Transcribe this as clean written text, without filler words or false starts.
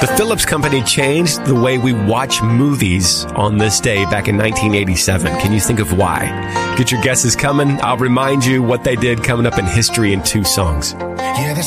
The Philips Company changed the way we watch movies on this day back in 1987. Can you think of why? Get your guesses coming. I'll remind you what they did coming up in history in 2 songs. Yeah,